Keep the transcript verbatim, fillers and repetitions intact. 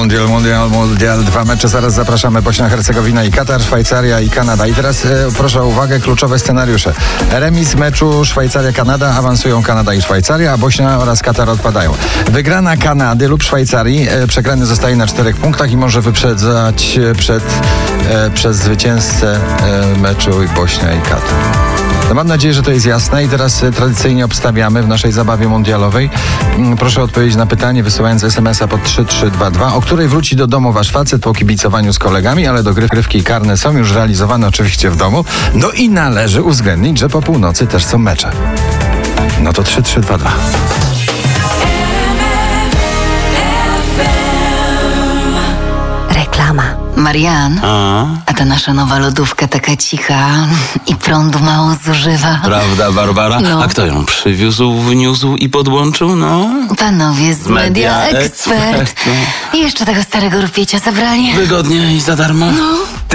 Mundial, Mundial, Mundial. Dwa mecze, zaraz zapraszamy. Bośnia-Hercegowina i Katar, Szwajcaria i Kanada. I teraz e, proszę o uwagę, kluczowe scenariusze. Remis meczu Szwajcaria-Kanada, awansują Kanada i Szwajcaria, a Bośnia oraz Katar odpadają. Wygrana Kanady lub Szwajcarii, e, przegrany zostaje na czterech punktach i może wyprzedzać e, przed, e, przez zwycięzcę e, meczu Bośnia i Katar. No mam nadzieję, że to jest jasne i teraz e, tradycyjnie obstawiamy w naszej zabawie mundialowej. Mm, proszę odpowiedzieć na pytanie, wysyłając es em es a pod trzy trzy dwa dwa, o której wróci do domu wasz facet po kibicowaniu z kolegami, ale dogrywki karne są już realizowane oczywiście w domu. No i należy uwzględnić, że po północy też są mecze. No to trzy trzy dwa dwa. Reklama. Marian, A? a ta nasza nowa lodówka taka cicha i prądu mało zużywa. Prawda, Barbara? No. A kto ją przywiózł, wniósł i podłączył? No. Panowie z Media Media Expert. Expert, I jeszcze tego starego rupiecia zabrali. Wygodnie i za darmo? No.